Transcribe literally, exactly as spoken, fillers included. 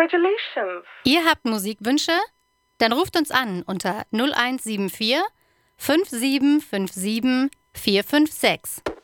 Congratulations. Ihr habt Musikwünsche? Dann ruft uns an unter null eins sieben vier fünf sieben fünf sieben vier fünf sechs.